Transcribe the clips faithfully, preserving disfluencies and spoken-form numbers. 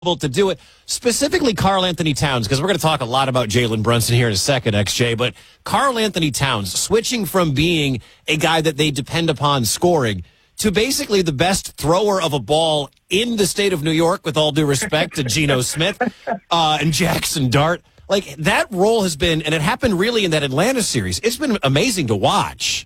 to do it. Specifically, Karl Anthony Towns, because we're going to talk a lot about Jalen Brunson here in a second, X J. But Karl Anthony Towns switching from being a guy that they depend upon scoring to basically the best thrower of a ball in the state of New York, with all due respect to Geno Smith uh, and Jackson Dart. Like, that role has been, and it happened really in that Atlanta series, it's been amazing to watch.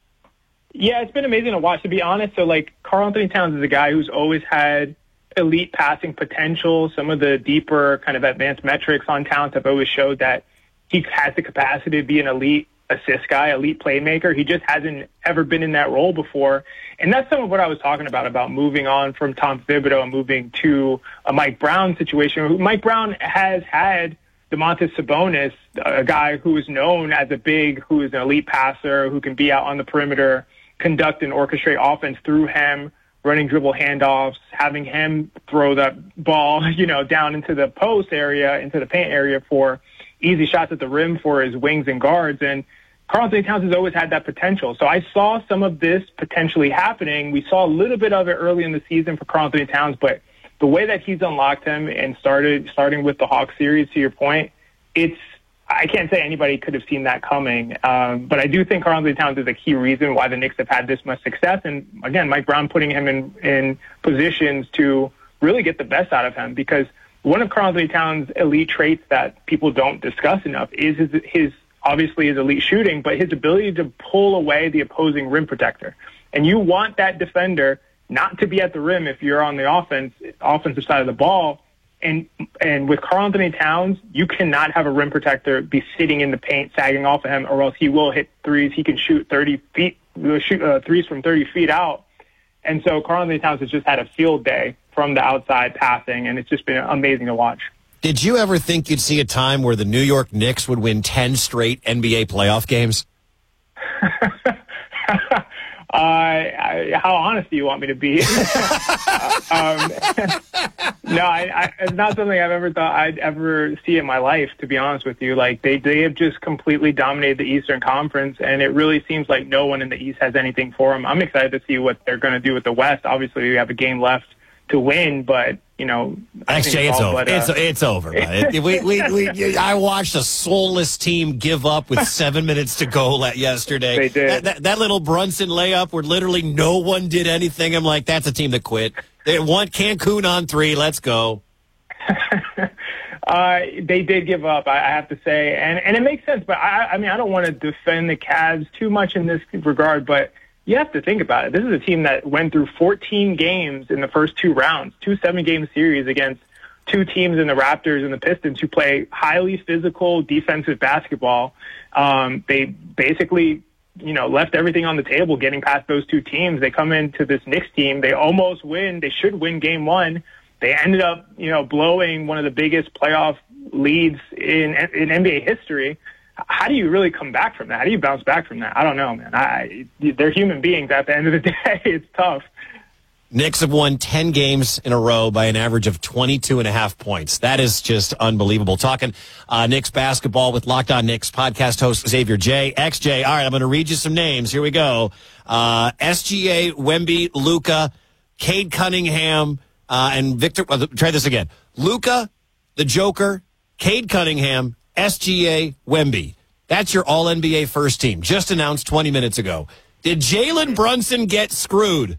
Yeah, it's been amazing to watch, to be honest. So, like, Karl Anthony Towns is a guy who's always had elite passing potential. Some of the deeper kind of advanced metrics on Towns have always showed that he has the capacity to be an elite assist guy, elite playmaker. He just hasn't ever been in that role before. And that's some of what I was talking about, about moving on from Tom Thibodeau and moving to a Mike Brown situation. Mike Brown has had Domantas Sabonis, a guy who is known as a big, who is an elite passer, who can be out on the perimeter, conduct and orchestrate offense through him, running dribble handoffs, having him throw that ball, you know, down into the post area, into the paint area for easy shots at the rim for his wings and guards. And Karl Anthony Towns has always had that potential. So I saw some of this potentially happening. We saw a little bit of it early in the season for Karl Anthony Towns, but the way that he's unlocked him and started starting with the Hawks series, to your point, it's, I can't say anybody could have seen that coming. Um, but I do think Karl Anthony Towns is a key reason why the Knicks have had this much success. And again, Mike Brown putting him in, in positions to really get the best out of him, because one of Karl Anthony Towns' elite traits that people don't discuss enough is his, his obviously his elite shooting, but his ability to pull away the opposing rim protector. And you want that defender not to be at the rim if you're on the offense, offensive side of the ball. And and with Karl Anthony Towns, you cannot have a rim protector be sitting in the paint, sagging off of him, or else he will hit threes. He can shoot thirty feet, shoot uh, threes from thirty feet out. And so Karl Anthony Towns has just had a field day from the outside passing, and it's just been amazing to watch. Did you ever think you'd see a time where the New York Knicks would win ten straight N B A playoff games? Uh, I, how honest do you want me to be? um, no, I, I, it's not something I've ever thought I'd ever see in my life, to be honest with you. Like, they, they have just completely dominated the Eastern Conference, and it really seems like no one in the East has anything for them. I'm excited to see what they're going to do with the West. Obviously, we have a game left to win, but, you know, X J, it's, it's over. But, uh, it's it's over. it, we, we, we, I watched a soulless team give up with seven minutes to go yesterday. They did. That, that, that little Brunson layup where literally no one did anything. I'm like, that's a team that quit. They want Cancun on three. Let's go. uh, they did give up, I, I have to say, and and it makes sense. But I, I mean, I don't want to defend the Cavs too much in this regard, but you have to think about it. This is a team that went through fourteen games in the first two rounds, two seven-game series against two teams in the Raptors and the Pistons who play highly physical defensive basketball. Um, they basically, you know, left everything on the table getting past those two teams. They come into this Knicks team. They almost win. They should win game one. They ended up, you know, blowing one of the biggest playoff leads in, in N B A history. How do you really come back from that? How do you bounce back from that? I don't know, man. I, they're human beings at the end of the day. It's tough. Knicks have won ten games in a row by an average of twenty-two and a half points. That is just unbelievable. Talking uh, Knicks basketball with Locked On Knicks podcast host Xavier J. X J, all right, I'm going to read you some names. Here we go. Uh, S G A, Wemby, Luka, Cade Cunningham, uh, and Victor. Uh, try this again. Luka, the Joker, Cade Cunningham, S G A, Wemby. That's your all N B A first team, just announced twenty minutes ago. Did Jalen Brunson get screwed?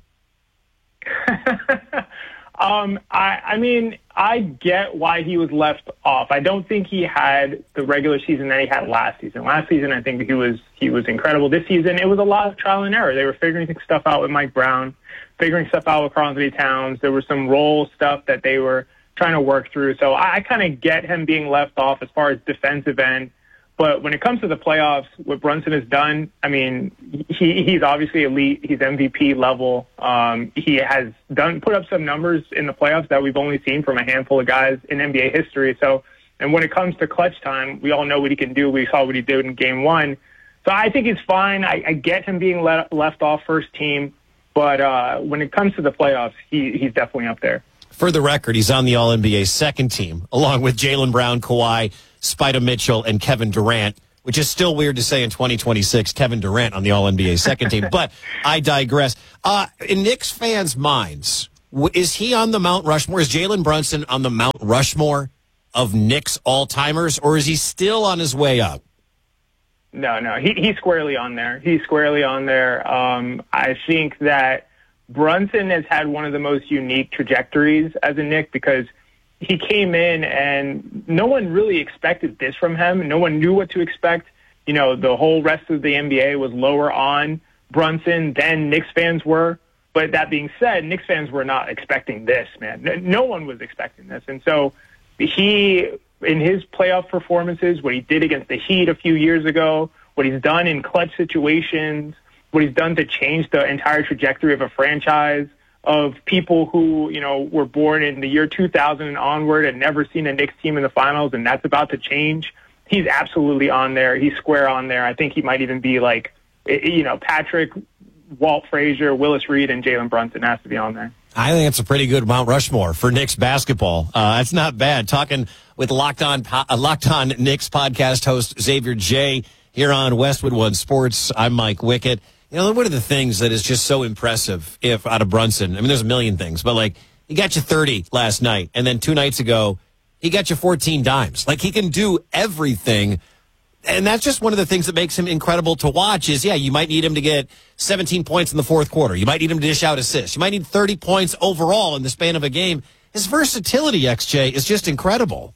um, I, I mean, I get why he was left off. I don't think he had the regular season that he had last season. Last season, I think he was he was incredible. This season, it was a lot of trial and error. They were figuring stuff out with Mike Brown, figuring stuff out with Karl Anthony Towns. There was some role stuff that they were trying to work through. So I, I kind of get him being left off as far as defensive end. But when it comes to the playoffs, what Brunson has done, I mean, he, he's obviously elite. He's M V P level. Um, he has done put up some numbers in the playoffs that we've only seen from a handful of guys in N B A history. So, and when it comes to clutch time, we all know what he can do. We saw what he did in game one. So I think he's fine. I, I get him being let, left off first team. But uh, when it comes to the playoffs, he, he's definitely up there. For the record, he's on the All N B A second team, along with Jaylen Brown, Kawhi, Spida Mitchell, and Kevin Durant, which is still weird to say in twenty twenty-six, Kevin Durant on the All N B A second team. But I digress. Uh, in Knicks fans' minds, W- Is he on the Mount Rushmore? Is Jalen Brunson on the Mount Rushmore of Knicks all-timers, or is he still on his way up? No, no, he, he's squarely on there. He's squarely on there. Um, I think that Brunson has had one of the most unique trajectories as a Knick because he came in and no one really expected this from him. No one knew what to expect. You know, the whole rest of the N B A was lower on Brunson than Knicks fans were. But that being said, Knicks fans were not expecting this, man. No one was expecting this. And so he, in his playoff performances, what he did against the Heat a few years ago, what he's done in clutch situations, what he's done to change the entire trajectory of a franchise, of people who, you know, were born in the year two thousand and onward and never seen a Knicks team in the finals, and that's about to change. He's absolutely on there. He's square on there. I think he might even be like, you know, Patrick, Walt Frazier, Willis Reed, and Jalen Brunson has to be on there. I think it's a pretty good Mount Rushmore for Knicks basketball. Uh, that's not bad. Talking with Locked On, uh, Locked On Knicks podcast host Xavier J here on Westwood One Sports. I'm Mike Wickett. You know, one of the things that is just so impressive if out of Brunson, I mean, there's a million things, but like he got you thirty last night, and then two nights ago, he got you fourteen dimes. Like he can do everything. And that's just one of the things that makes him incredible to watch is, yeah, you might need him to get seventeen points in the fourth quarter. You might need him to dish out assists. You might need thirty points overall in the span of a game. His versatility, X J, is just incredible.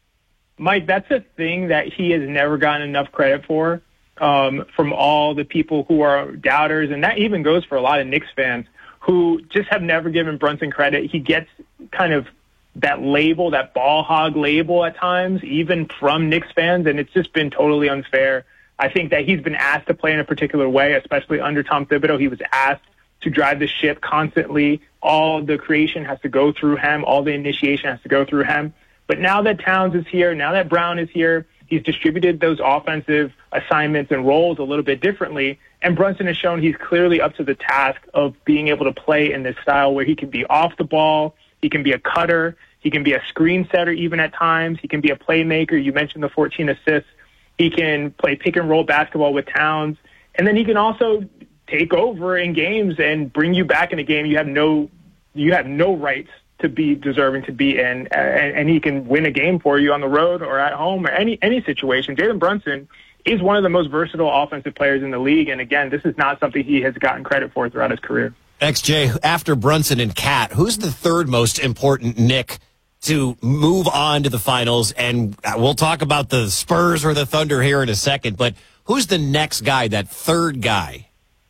Mike, that's a thing that he has never gotten enough credit for um, from all the people who are doubters. And that even goes for a lot of Knicks fans who just have never given Brunson credit. He gets kind of that label, that ball hog label at times, even from Knicks fans, and it's just been totally unfair. I think that he's been asked to play in a particular way, especially under Tom Thibodeau. He was asked to drive the ship constantly. All the creation has to go through him. All the initiation has to go through him. But now that Towns is here, now that Brown is here, he's distributed those offensive assignments and roles a little bit differently. And Brunson has shown he's clearly up to the task of being able to play in this style where he can be off the ball, he can be a cutter, he can be a screen setter even at times, he can be a playmaker. You mentioned the fourteen assists. He can play pick and roll basketball with Towns. And then he can also take over in games and bring you back in a game you have no you have no rights to be deserving to be in, and, and he can win a game for you on the road or at home or any any situation. Jalen Brunson is one of the most versatile offensive players in the league, and again, this is not something he has gotten credit for throughout his career. X J, after Brunson and Cat, who's the third most important Knick to move on to the finals? And we'll talk about the Spurs or the Thunder here in a second, but who's the next guy, that third guy?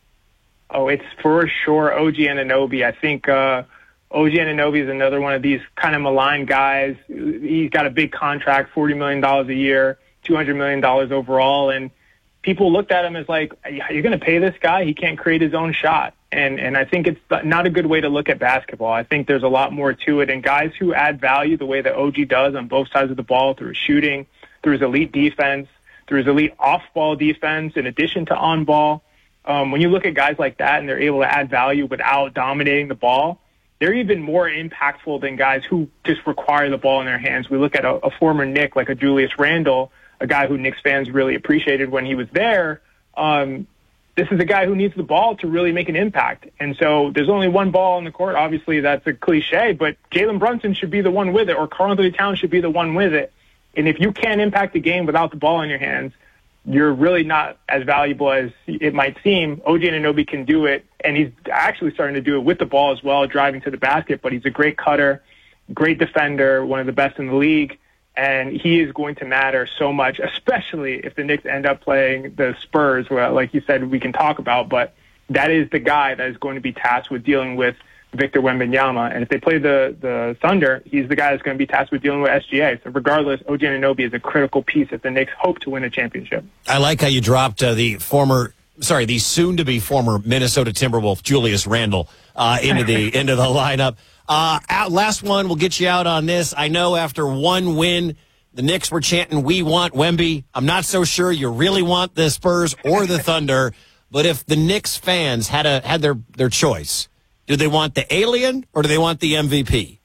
Oh, it's for sure O G Anunoby. I think uh, O G Anunoby is another one of these kind of maligned guys. He's got a big contract, forty million dollars a year, two hundred million dollars overall, and people looked at him as like, you're going to pay this guy? He can't create his own shot. And and I think it's not a good way to look at basketball. I think there's a lot more to it. And guys who add value the way that O G does on both sides of the ball through his shooting, through his elite defense, through his elite off-ball defense, in addition to on-ball, um, when you look at guys like that and they're able to add value without dominating the ball, they're even more impactful than guys who just require the ball in their hands. We look at a, a former Knick like a Julius Randle, a guy who Knicks fans really appreciated when he was there. Um, this is a guy who needs the ball to really make an impact. And so there's only one ball on the court. Obviously, that's a cliche, but Jalen Brunson should be the one with it, or Karl-Anthony Towns should be the one with it. And if you can't impact the game without the ball in your hands, you're really not as valuable as it might seem. O G Anunoby can do it, and he's actually starting to do it with the ball as well, driving to the basket, but he's a great cutter, great defender, one of the best in the league. And he is going to matter so much, especially if the Knicks end up playing the Spurs, where, like you said, we can talk about. But that is the guy that is going to be tasked with dealing with Victor Wembanyama. And if they play the, the Thunder, he's the guy that's going to be tasked with dealing with S G A. So regardless, O G Anunoby is a critical piece if the Knicks hope to win a championship. I like how you dropped uh, the former, sorry, the soon-to-be former Minnesota Timberwolf, Julius Randle, uh, into the into the lineup. Uh, out, last one, we'll get you out on this. I know after one win, the Knicks were chanting, "We want Wemby." I'm not so sure you really want the Spurs or the Thunder, but if the Knicks fans had a had their, their choice, do they want the alien or do they want the M V P?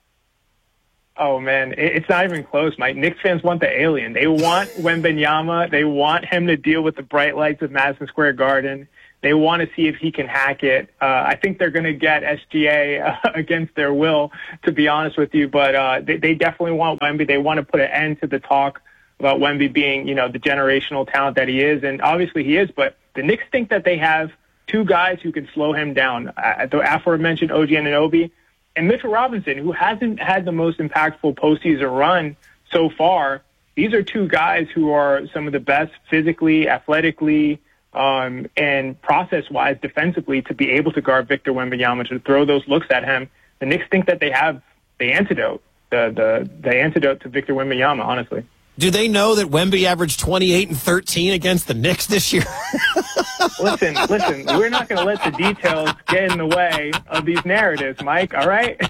Oh, man, it's not even close, Mike. Knicks fans want the alien. They want Wembanyama. They want him to deal with the bright lights of Madison Square Garden. They want to see if he can hack it. Uh, I think they're going to get S G A uh, against their will, to be honest with you. But uh, they, they definitely want Wemby. They want to put an end to the talk about Wemby being, you know, the generational talent that he is. And obviously he is. But the Knicks think that they have two guys who can slow him down. Uh, the aforementioned O G Anunoby and Mitchell Robinson, who hasn't had the most impactful postseason run so far. These are two guys who are some of the best physically, athletically, um, and process-wise defensively to be able to guard Victor Wembanyama, to throw those looks at him. The Knicks think that they have the antidote, the the, the antidote to Victor Wembanyama, honestly. Do they know that Wemby averaged twenty-eight and thirteen against the Knicks this year? listen, listen, we're not going to let the details get in the way of these narratives, Mike, all right?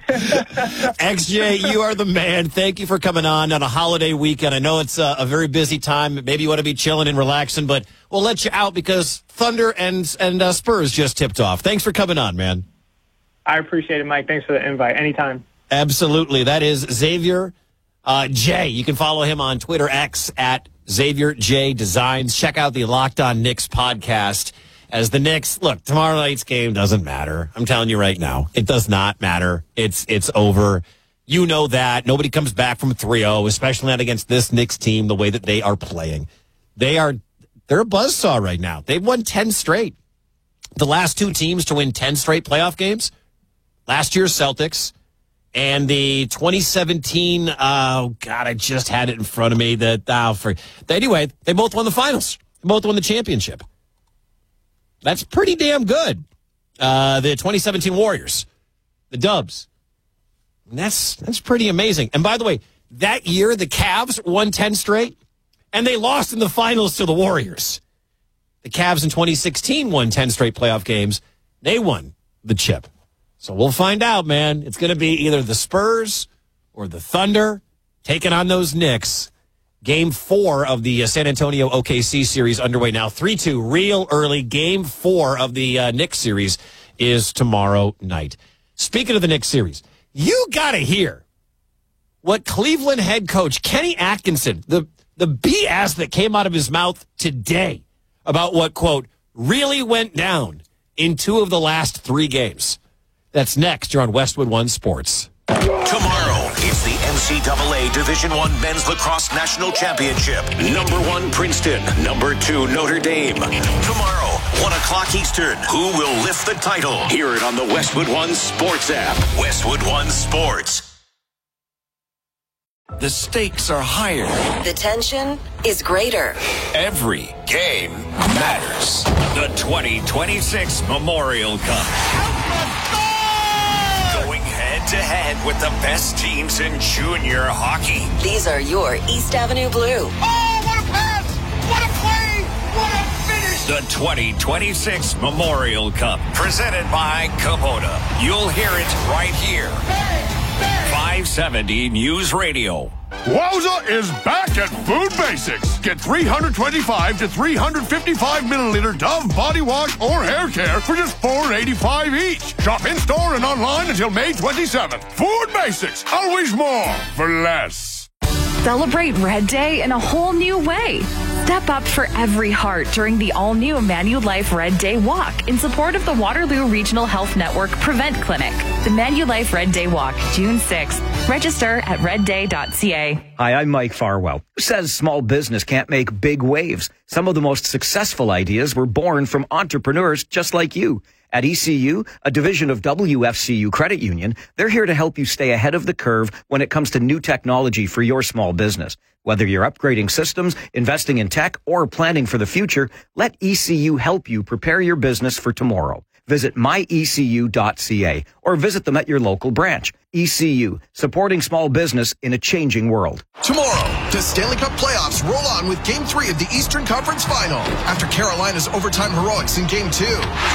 X J, you are the man. Thank you for coming on on a holiday weekend. I know it's a, a very busy time. Maybe you want to be chilling and relaxing, but we'll let you out because Thunder and, and uh, Spurs just tipped off. Thanks for coming on, man. I appreciate it, Mike. Thanks for the invite. Anytime. Absolutely. That is Xavier Uh, J. You can follow him on Twitter X at Xavier J Designs. Check out the Locked On Knicks podcast. As the Knicks, look, tomorrow night's game doesn't matter. I'm telling you right now, it does not matter. It's it's over. You know that. Nobody comes back from three oh, especially not against this Knicks team, the way that they are playing. They are, they're a buzzsaw right now. They've won ten straight. The last two teams to win ten straight playoff games, last year's Celtics, and the twenty seventeen, oh, God, I just had it in front of me. That oh, for, Anyway, they both won the finals. They both won the championship. That's pretty damn good. Uh, the twenty seventeen Warriors, the Dubs. And that's, that's pretty amazing. And by the way, that year, the Cavs won ten straight, and they lost in the finals to the Warriors. The Cavs in twenty sixteen won ten straight playoff games. They won the chip. So we'll find out, man. It's going to be either the Spurs or the Thunder taking on those Knicks. Game four of the uh, San Antonio O K C series underway now. three two, real early. Game four of the uh, Knicks series is tomorrow night. Speaking of the Knicks series, you got to hear what Cleveland head coach Kenny Atkinson, the, the B S that came out of his mouth today about what, quote, really went down in two of the last three games. That's next. You're on Westwood One Sports. Tomorrow, it's the N C double A Division One Men's Lacrosse National Championship. Number one, Princeton. Number two, Notre Dame. Tomorrow, one o'clock Eastern. Who will lift the title? Hear it on the Westwood One Sports app. Westwood One Sports. The stakes are higher. The tension is greater. Every game matters. The twenty twenty-six Memorial Cup. To head with the best teams in junior hockey. These are your East Avenue Blue. Oh, what a pass! What a play! What a finish! The twenty twenty-six Memorial Cup, presented by Kubota. You'll hear it right here. five seventy News Radio. Wowza is back at Food Basics. Get three twenty-five to three fifty-five milliliter Dove body wash or hair care for just four eighty-five each. Shop in store and online until May twenty-seventh. Food Basics, always more for less. Celebrate Red Day in a whole new way. Step up for every heart during the all-new Manulife Red Day Walk in support of the Waterloo Regional Health Network Prevent Clinic. The Manulife Red Day Walk, June sixth. Register at red day dot c a. Hi, I'm Mike Farwell. Who says small business can't make big waves? Some of the most successful ideas were born from entrepreneurs just like you. At E C U, a division of W F C U Credit Union, they're here to help you stay ahead of the curve when it comes to new technology for your small business. Whether you're upgrading systems, investing in tech, or planning for the future, let E C U help you prepare your business for tomorrow. Visit my e c u dot c a or visit them at your local branch. E C U, supporting small business in a changing world. Tomorrow, the Stanley Cup playoffs roll on with Game three of the Eastern Conference Final after Carolina's overtime heroics in Game two.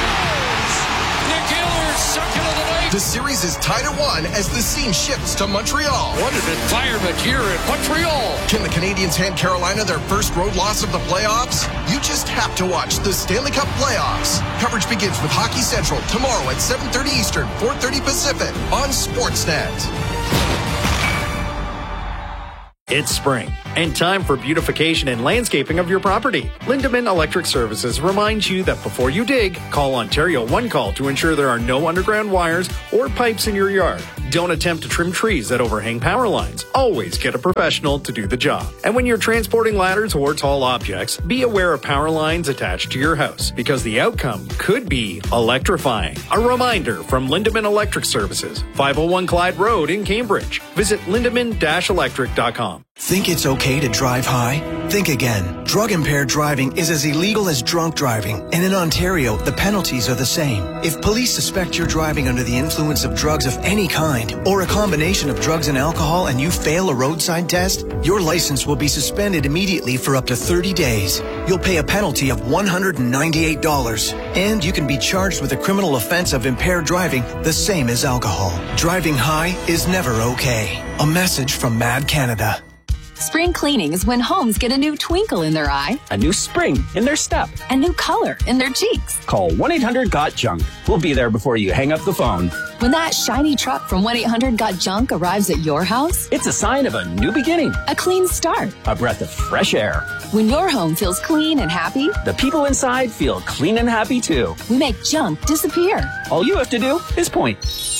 The series is tied at one as the scene shifts to Montreal. What an environment here in Montreal. Can the Canadiens hand Carolina their first road loss of the playoffs? You just have to watch the Stanley Cup playoffs. Coverage begins with Hockey Central tomorrow at seven thirty Eastern, four thirty Pacific on Sportsnet. It's spring, and time for beautification and landscaping of your property. Lindemann Electric Services reminds you that before you dig, call Ontario One Call to ensure there are no underground wires or pipes in your yard. Don't attempt to trim trees that overhang power lines. Always get a professional to do the job. And when you're transporting ladders or tall objects, be aware of power lines attached to your house, because the outcome could be electrifying. A reminder from Lindemann Electric Services, five oh one Clyde Road in Cambridge. Visit lindemann dash electric dot com. Think it's okay to drive high? Think again. Drug-impaired driving is as illegal as drunk driving, and in Ontario, the penalties are the same. If police suspect you're driving under the influence of drugs of any kind, or a combination of drugs and alcohol, and you fail a roadside test, your license will be suspended immediately for up to thirty days. You'll pay a penalty of one hundred ninety-eight dollars, and you can be charged with a criminal offense of impaired driving, the same as alcohol. Driving high is never okay. A message from Mad Canada. Spring cleaning is when homes get a new twinkle in their eye, a new spring in their step, a new color in their cheeks. Call one eight hundred got junk. We'll be there before you hang up the phone. When that shiny truck from one eight hundred got junk arrives at your house, it's a sign of a new beginning, a clean start, a breath of fresh air. When your home feels clean and happy, the people inside feel clean and happy too. We make junk disappear. All you have to do is point.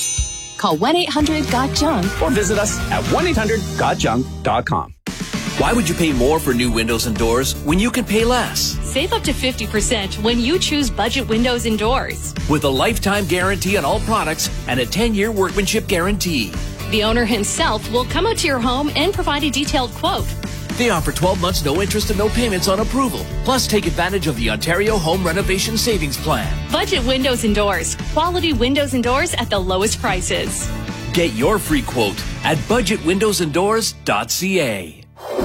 Call one eight hundred got junk or visit us at one eight hundred got junk dot com. Why would you pay more for new windows and doors when you can pay less? Save up to fifty percent when you choose Budget Windows and Doors. With a lifetime guarantee on all products and a ten-year workmanship guarantee. The owner himself will come out to your home and provide a detailed quote. They offer twelve months no interest and no payments on approval. Plus, take advantage of the Ontario Home Renovation Savings Plan. Budget Windows and Doors. Quality windows and doors at the lowest prices. Get your free quote at budget windows and doors dot c a.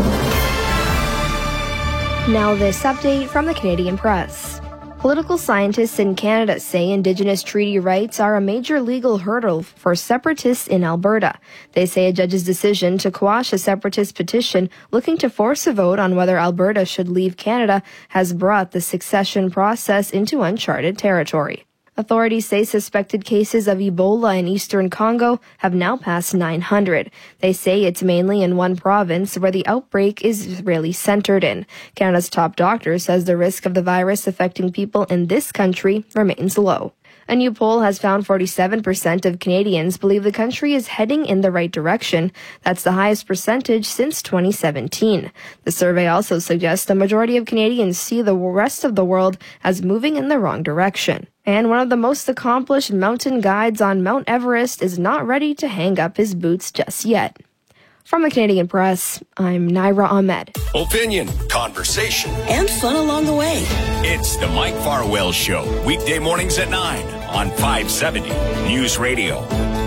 Now this update from the Canadian Press. Political scientists in Canada say Indigenous treaty rights are a major legal hurdle for separatists in Alberta. They say a judge's decision to quash a separatist petition looking to force a vote on whether Alberta should leave Canada has brought the succession process into uncharted territory. Authorities say suspected cases of Ebola in eastern Congo have now passed nine hundred. They say it's mainly in one province where the outbreak is really centered in. Canada's top doctor says the risk of the virus affecting people in this country remains low. A new poll has found forty-seven percent of Canadians believe the country is heading in the right direction. That's the highest percentage since twenty seventeen. The survey also suggests the majority of Canadians see the rest of the world as moving in the wrong direction. And one of the most accomplished mountain guides on Mount Everest is not ready to hang up his boots just yet. From the Canadian Press, I'm Naira Ahmed. Opinion, conversation, and fun along the way. It's the Mike Farwell Show, weekday mornings at nine on five seventy News Radio.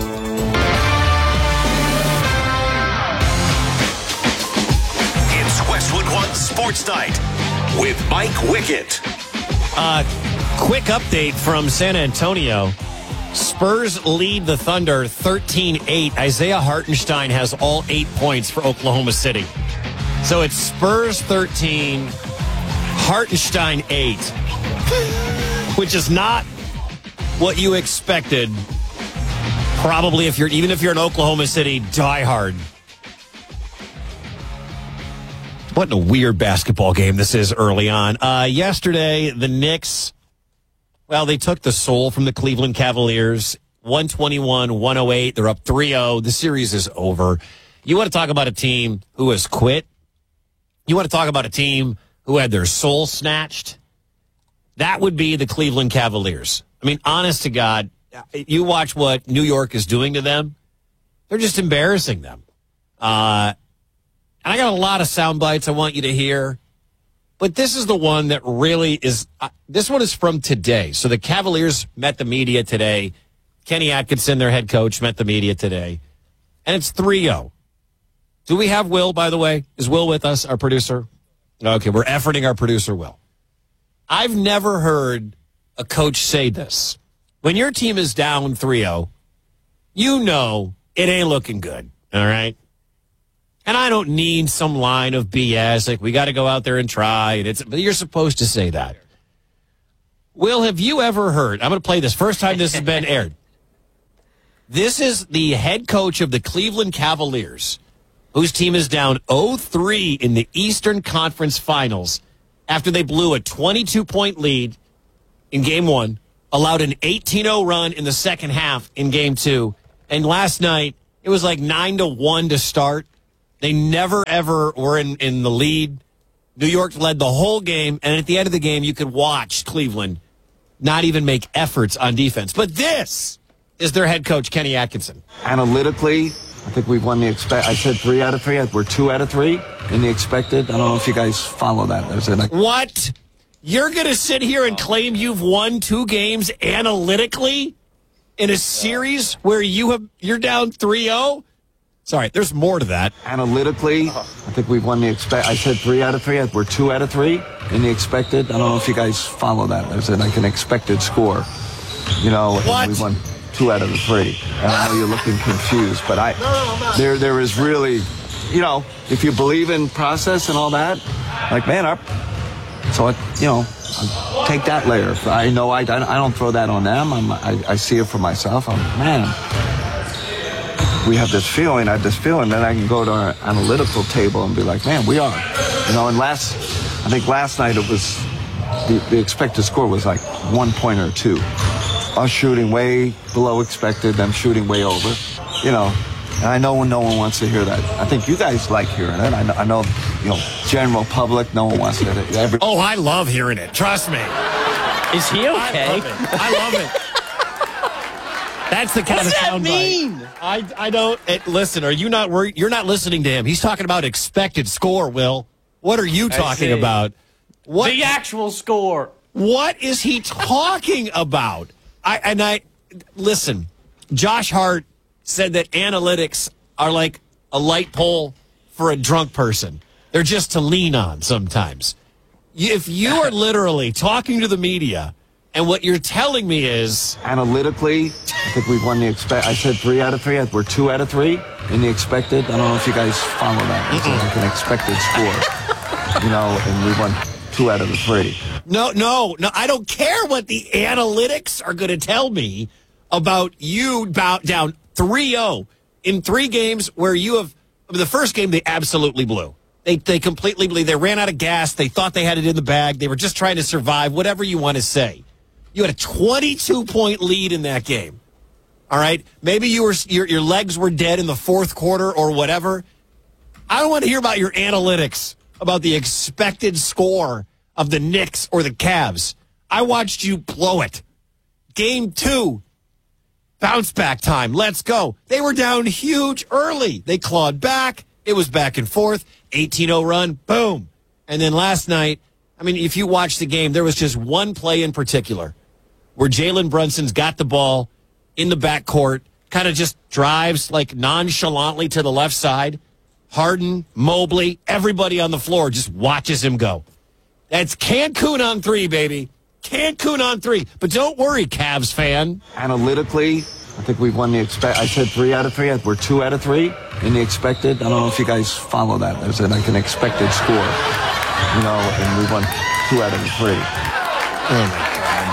It's Westwood One Sports Night with Mike Wickett. Uh, quick update from San Antonio. Spurs lead the Thunder thirteen eight. Isaiah Hartenstein has all eight points for Oklahoma City. So it's Spurs thirteen, Hartenstein eight, which is not what you expected. Probably if you're, even if you're an Oklahoma City diehard. What a weird basketball game this is early on. Uh, yesterday, the Knicks, well, they took the soul from the Cleveland Cavaliers, one twenty-one one oh eight. They're up three oh. The series is over. You want to talk about a team who has quit? You want to talk about a team who had their soul snatched? That would be the Cleveland Cavaliers. I mean, honest to God, you watch what New York is doing to them. They're just embarrassing them. Uh, and I got a lot of sound bites I want you to hear. But this is the one that really is, uh, this one is from today. So the Cavaliers met the media today. Kenny Atkinson, their head coach, met the media today. And it's three oh. Do we have Will, by the way? Is Will with us, our producer? Okay, we're efforting our producer, Will. I've never heard a coach say this. When your team is down three oh, you know it ain't looking good, all right? And I don't need some line of B S, like we got to go out there and try. And it's, but you're supposed to say that. Will, have you ever heard, I'm going to play this, first time this has been aired. This is the head coach of the Cleveland Cavaliers whose team is down oh three in the Eastern Conference Finals after they blew a twenty-two point lead in game one, allowed an eighteen oh run in the second half in game two, and last night it was like nine to one to start. They never, ever were in, in the lead. New York led the whole game, and at the end of the game, you could watch Cleveland not even make efforts on defense. But this is their head coach, Kenny Atkinson. Analytically, I think we've won the expect. I said three out of three. We're two out of three in the expected. I don't know if you guys follow that. There's a, like, what? You're going to sit here and claim you've won two games analytically in a series where you have you're down three oh? Sorry, there's more to that. Analytically, I think we've won the expect. I said three out of three. We're two out of three in the expected. I don't know if you guys follow that. There's a, like an expected score. You know, what? We won two out of the three. And I know you're looking confused, but I there there is really, you know, if you believe in process and all that, like, man, our, so, I, you know, I take that layer. I know I, I don't throw that on them. I'm, I, I see it for myself. I'm, man, we have this feeling, I have this feeling, then I can go to our analytical table and be like, man, we are. You know, and last, I think last night it was, the, the expected score was like one point or two. Us shooting way below expected, them shooting way over. You know, and I know when no one wants to hear that. I think you guys like hearing it. I know, I know, you know, general public, no one wants to hear it. Every- oh, I love hearing it. Trust me. Is he okay? I love it. I love it. That's the kind what of does that sound mean? bite. I I don't it, listen. Are you not worried? You're not listening to him. He's talking about expected score. Will, what are you talking about? What the actual score? What is he talking about? I and I listen. Josh Hart said that analytics are like a light pole for a drunk person. They're just to lean on sometimes. If you are literally talking to the media. And what you're telling me is... Analytically, I think we've won the expect. I said three out of three. We're two out of three in the expected. I don't know if you guys follow that. It's like an expected score. You know, and we won two out of the three. No, no, no. I don't care what the analytics are going to tell me about you down three oh in three games where you have... The first game, they absolutely blew. They they completely blew. They ran out of gas. They thought they had it in the bag. They were just trying to survive, whatever you want to say. You had a twenty-two point lead in that game. All right? Maybe you were your, your legs were dead in the fourth quarter or whatever. I don't want to hear about your analytics, about the expected score of the Knicks or the Cavs. I watched you blow it. Game two, bounce back time. Let's go. They were down huge early. They clawed back. It was back and forth. eighteen oh run. Boom. And then last night, I mean, if you watch the game, there was just one play in particular where Jalen Brunson's got the ball in the backcourt, kind of just drives like nonchalantly to the left side. Harden, Mobley, everybody on the floor just watches him go. That's Cancun on three, baby. Cancun on three. But don't worry, Cavs fan. Analytically, I think we've won the expect. I said three out of three. We're two out of three in the expected. I don't know if you guys follow that. There's a, like an expected score. You know, and we won two out of the three. Oh, my God.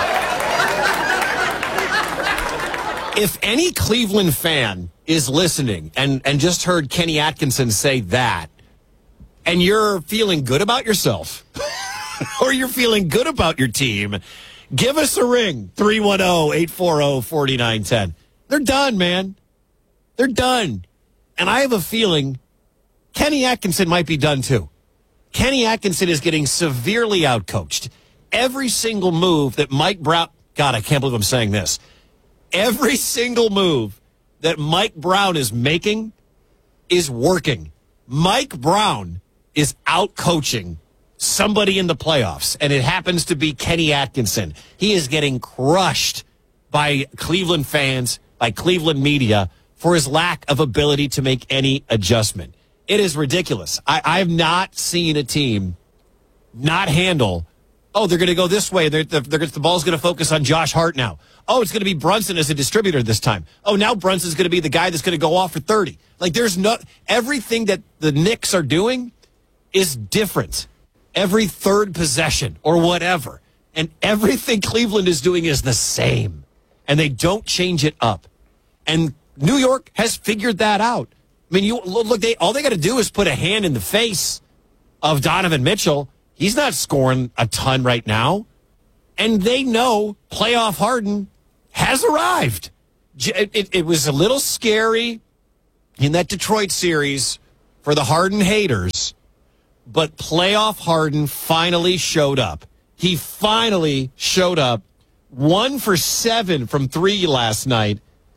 If any Cleveland fan is listening and, and just heard Kenny Atkinson say that, and you're feeling good about yourself, or you're feeling good about your team, give us a ring, three one zero, eight four zero, four nine one zero. They're done, man. They're done. And I have a feeling Kenny Atkinson might be done, too. Kenny Atkinson is getting severely outcoached. Every single move that Mike Brown... God, I can't believe I'm saying this. Every single move that Mike Brown is making is working. Mike Brown is outcoaching somebody in the playoffs, and it happens to be Kenny Atkinson. He is getting crushed by Cleveland fans, by Cleveland media, for his lack of ability to make any adjustment. It is ridiculous. I, I have not seen a team not handle, oh, they're going to go this way. They're, they're, they're, the ball's going to focus on Josh Hart now. Oh, it's going to be Brunson as a distributor this time. Oh, now Brunson's going to be the guy that's going to go off for thirty. Like, there's no, everything that the Knicks are doing is different. Every third possession or whatever. And everything Cleveland is doing is the same. And they don't change it up. And New York has figured that out. I mean, you look, they all they got to do is put a hand in the face of Donovan Mitchell. He's not scoring a ton right now. And they know playoff Harden has arrived. It, it, it was a little scary in that Detroit series for the Harden haters, but playoff Harden finally showed up. He finally showed up, one for seven from three last night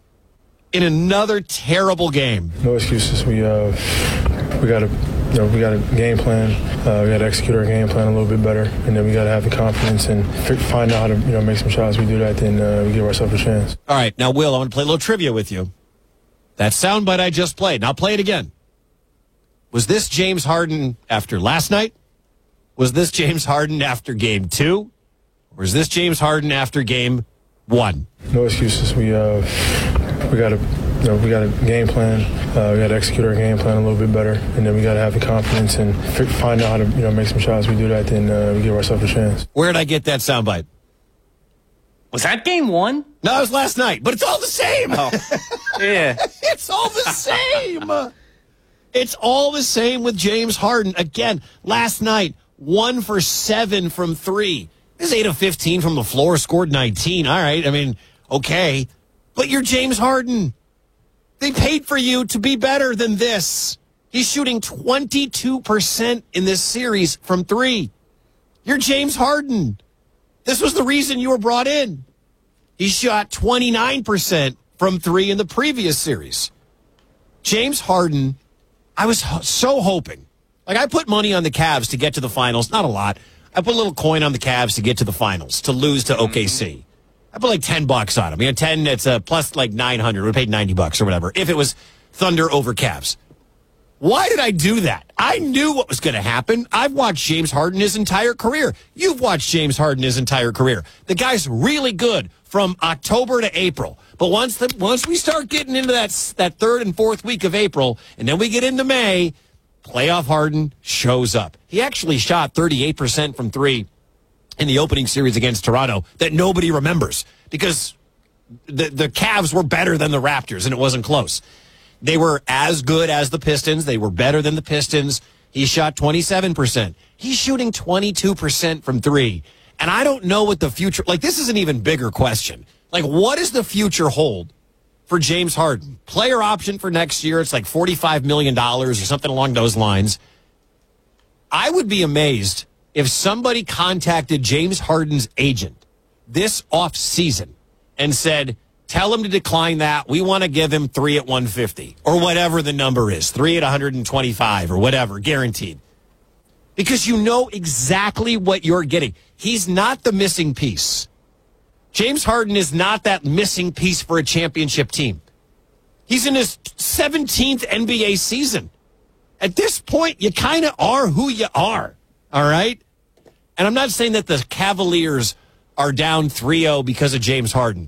in another terrible game. No excuses. We uh, we got to you know we got a game plan. Uh, we got to execute our game plan a little bit better, and then we got to have the confidence and f- find out how to you know make some shots. We do that, then uh, we give ourselves a chance. All right, now Will, I want to play a little trivia with you. That soundbite I just played. Now play it again. Was this James Harden after last night? Was this James Harden after game two? Or is this James Harden after game one? No excuses. We uh, we got to you know we got a game plan. Uh, we got to execute our game plan a little bit better, and then we got to have the confidence and f- find out how to you know make some shots. We do that, then uh, we give ourselves a chance. Where did I get that soundbite? Was that game one? No, it was last night, but it's all the same. Oh. Yeah. It's all the same. It's all the same with James Harden. Again, last night, one for seven from three. This eight of fifteen from the floor, scored nineteen. All right, I mean, okay. But you're James Harden. They paid for you to be better than this. He's shooting twenty-two percent in this series from three. You're James Harden. This was the reason you were brought in. He shot twenty-nine percent from three in the previous series. James Harden, I was ho- so hoping. Like, I put money on the Cavs to get to the finals. Not a lot. I put a little coin on the Cavs to get to the finals, to lose to O K C. I put like ten bucks on them. You know, ten, it's a plus like nine hundred. We paid ninety bucks or whatever if it was Thunder over Cavs. Why did I do that? I knew what was going to happen. I've watched James Harden his entire career. You've watched James Harden his entire career. The guy's really good from October to April. But once the, once we start getting into that, that third and fourth week of April, and then we get into May, playoff Harden shows up. He actually shot thirty-eight percent from three in the opening series against Toronto that nobody remembers because the, the Cavs were better than the Raptors, and it wasn't close. They were as good as the Pistons. They were better than the Pistons. He shot twenty-seven percent. He's shooting twenty-two percent from three. And I don't know what the future, like, this is an even bigger question. Like, what does the future hold for James Harden? Player option for next year, it's like forty-five million dollars or something along those lines. I would be amazed if somebody contacted James Harden's agent this offseason and said, tell him to decline that. We want to give him three at one fifty or whatever the number is, three at one twenty-five or whatever, guaranteed. Because you know exactly what you're getting. He's not the missing piece. James Harden is not that missing piece for a championship team. He's in his seventeenth N B A season. At this point, you kind of are who you are, all right? And I'm not saying that the Cavaliers are down three oh because of James Harden.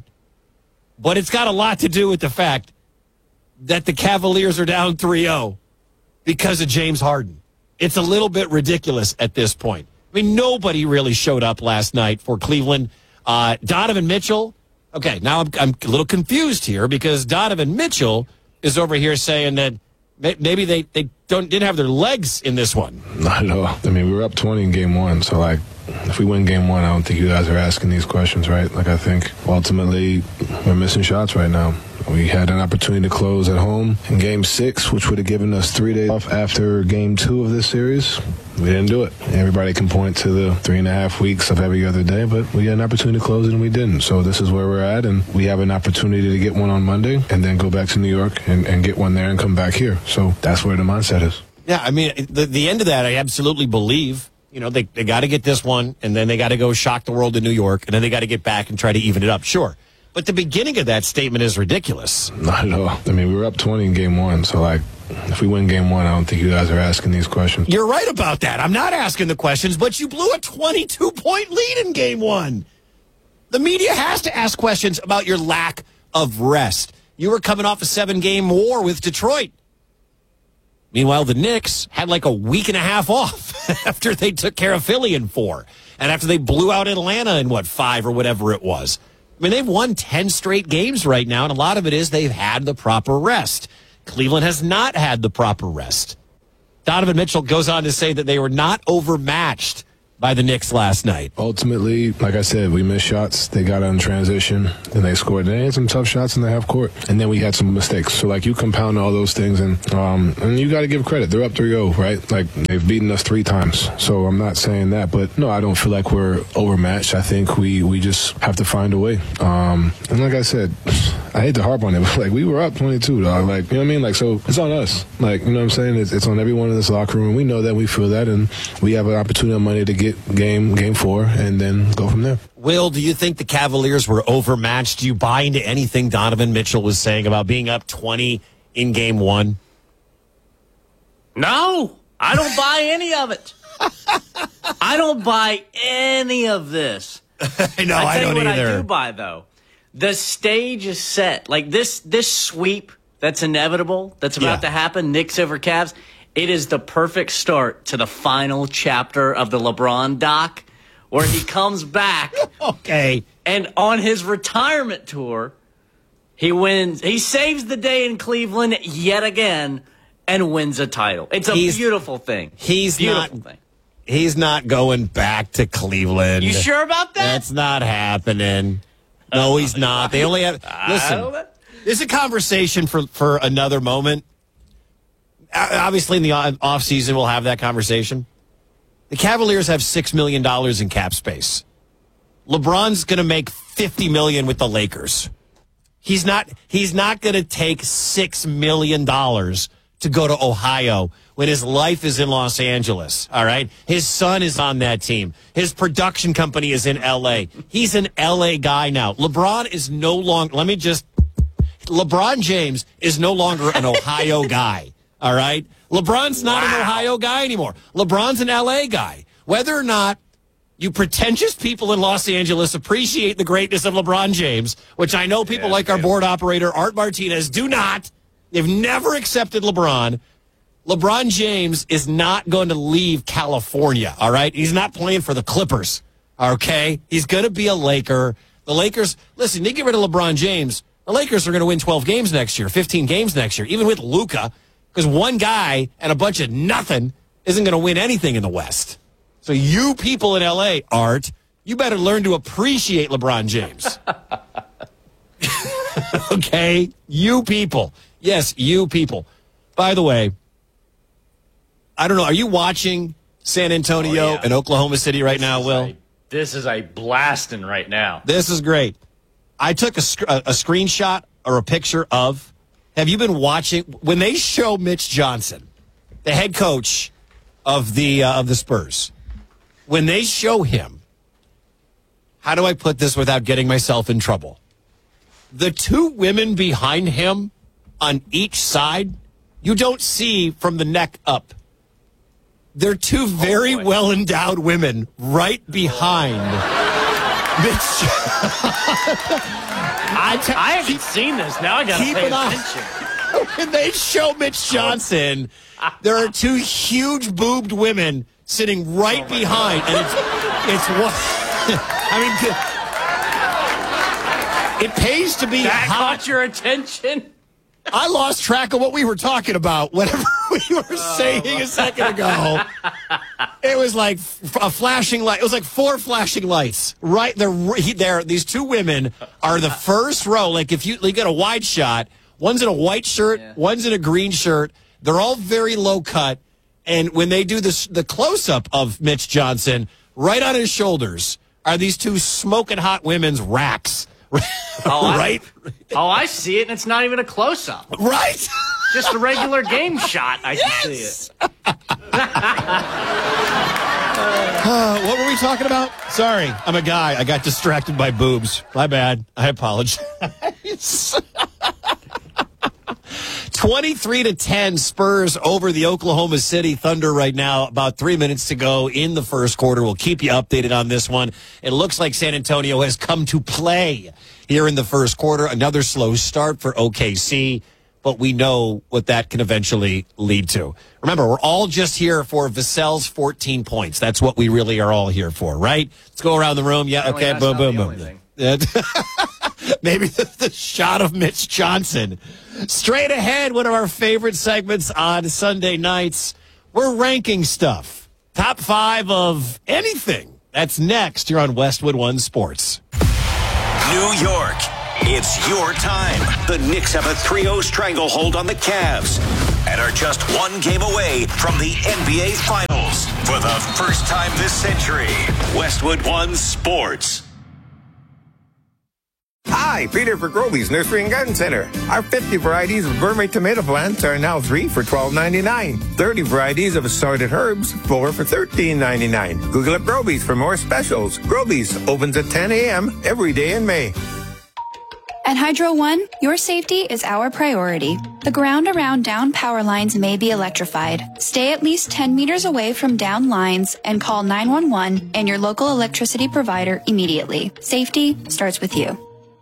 But it's got a lot to do with the fact that the Cavaliers are down three oh because of James Harden. It's a little bit ridiculous at this point. I mean, nobody really showed up last night for Cleveland. Uh, Donovan Mitchell. Okay, now I'm, I'm a little confused here because Donovan Mitchell is over here saying that maybe they, they don't didn't have their legs in this one. Not at all. I mean, we were up twenty in game one, so like, if we win game one, I don't think you guys are asking these questions, right? Like, I think ultimately we're missing shots right now. We had an opportunity to close at home in game six, which would have given us three days off after game two of this series. We didn't do it. Everybody can point to the three and a half weeks of every other day, but we had an opportunity to close it and we didn't. So this is where we're at, and we have an opportunity to get one on Monday and then go back to New York and, and get one there and come back here. So that's where the mindset is. Yeah, I mean, the, the end of that, I absolutely believe. You know, they, they got to get this one, and then they got to go shock the world in New York, and then they got to get back and try to even it up. Sure. But the beginning of that statement is ridiculous. Not at all. I mean, we were up twenty in game one, so, like, if we win game one, I don't think you guys are asking these questions. You're right about that. I'm not asking the questions, but you blew a twenty-two point lead in game one. The media has to ask questions about your lack of rest. You were coming off a seven-game war with Detroit. Meanwhile, the Knicks had like a week and a half off after they took care of Philly in four. And after they blew out Atlanta in, what, five or whatever it was. I mean, they've won ten straight games right now, and a lot of it is they've had the proper rest. Cleveland has not had the proper rest. Donovan Mitchell goes on to say that they were not overmatched by the Knicks last night. Ultimately, like I said, we missed shots. They got on transition, and they scored. They had some tough shots in the half court, and then we had some mistakes. So, like, you compound all those things, and um, and you got to give credit. They're up three oh, right? Like, they've beaten us three times. So I'm not saying that, but no, I don't feel like we're overmatched. I think we, we just have to find a way. Um, and like I said, I hate to harp on it, but, like, we were up twenty-two, dog. Like, you know what I mean? Like, so it's on us. Like, you know what I'm saying? It's, it's on everyone in this locker room. We know that. We feel that, and we have an opportunity on Monday to get game game four and then go from there. Will, do you think the Cavaliers were overmatched? Do you buy into anything Donovan Mitchell was saying about being up twenty in game one? No, I don't buy any of it. I don't buy any of this. I know, I, I tell don't you what either. I do buy, though. The stage is set. Like this, this sweep that's inevitable, that's about Yeah. to happen, Knicks over Cavs, it is the perfect start to the final chapter of the LeBron doc, where he comes back. Okay. And on his retirement tour, he wins. He saves the day in Cleveland yet again and wins a title. It's a He's- beautiful thing. He's beautiful not. thing. He's not going back to Cleveland. You sure about that? That's not happening. No, he's not. They only have. Listen, this is a conversation for for another moment. Obviously, in the off season, we'll have that conversation. The Cavaliers have six million dollars in cap space. LeBron's going to make fifty million dollars with the Lakers. He's not. He's not going to take six million dollars to go to Ohio when his life is in Los Angeles. All right, his son is on that team. His production company is in L A. He's an L A guy now. LeBron is no longer. Let me just. LeBron James is no longer an Ohio guy. All right? LeBron's not wow. an Ohio guy anymore. LeBron's an L A guy. Whether or not you pretentious people in Los Angeles appreciate the greatness of LeBron James, which I know people yeah, like our yeah. board operator, Art Martinez, do not. They've never accepted LeBron. LeBron James is not going to leave California, all right? He's not playing for the Clippers, okay? He's going to be a Laker. The Lakers, listen, they get rid of LeBron James, the Lakers are going to win twelve games next year, fifteen games next year, even with Luka. Because one guy and a bunch of nothing isn't going to win anything in the West. So you people in L A, Art, you better learn to appreciate LeBron James. Okay? You people. Yes, you people. By the way, I don't know, are you watching San Antonio oh, yeah. and Oklahoma City right this now, Will? A, this is a blasting right now. This is great. I took a, a, a screenshot or a picture of... Have you been watching when they show Mitch Johnson, the head coach of the uh, of the Spurs? When they show him, how do I put this without getting myself in trouble? The two women behind him on each side, you don't see from the neck up. They're two very oh, well endowed women right behind Mitch. I, t- I haven't keep, seen this. Now I got to pay attention. When they show Mitch Johnson, there are two huge boobed women sitting right oh behind, God. and it's it's what I mean. It pays to be that hot. Caught your attention. I lost track of what we were talking about. Whatever we were oh, saying a second ago, it was like a flashing light. It was like four flashing lights. Right there, there. These two women are the first row. Like if you, you get a wide shot, one's in a white shirt, yeah. one's in a green shirt. They're all very low cut. And when they do this, the close up of Mitch Johnson, right on his shoulders are these two smoking hot women's racks. Oh, right? I, oh, I see it, and it's not even a close-up. Right? Just a regular game shot. I yes! can see it. uh, what were we talking about? Sorry, I'm a guy. I got distracted by boobs. My bad. I apologize. twenty-three to ten Spurs over the Oklahoma City Thunder right now. About three minutes to go in the first quarter. We'll keep you updated on this one. It looks like San Antonio has come to play here in the first quarter. Another slow start for O K C, but we know what that can eventually lead to. Remember, we're all just here for Vassell's fourteen points. That's what we really are all here for, right? Let's go around the room. Yeah, okay, boom, boom, boom. Maybe the, the shot of Mitch Johnson. Straight ahead, one of our favorite segments on Sunday nights. We're ranking stuff. Top five of anything. That's next. You're on Westwood One Sports. New York. It's your time. The Knicks have a three oh stranglehold on the Cavs and are just one game away from the N B A Finals for the first time this century. Westwood One Sports. Hi, Peter for Groby's Nursery and Garden Center. Our fifty varieties of gourmet tomato plants are now three for twelve ninety-nine. thirty varieties of assorted herbs, four for thirteen ninety-nine. Google up Groby's for more specials. Groby's opens at ten a.m. every day in May. At Hydro One, your safety is our priority. The ground around down power lines may be electrified. Stay at least ten meters away from down lines and call nine one one and your local electricity provider immediately. Safety starts with you.